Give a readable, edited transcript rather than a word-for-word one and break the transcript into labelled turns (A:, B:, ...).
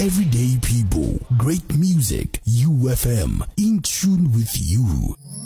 A: everyday people, great music, UFM, in tune with you.